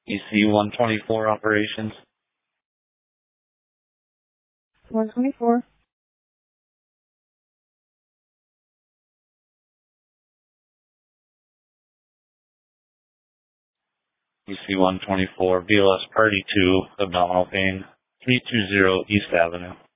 EC-124 operations. 124. EC-124, BLS Party 2, abdominal pain, 320 East Avenue.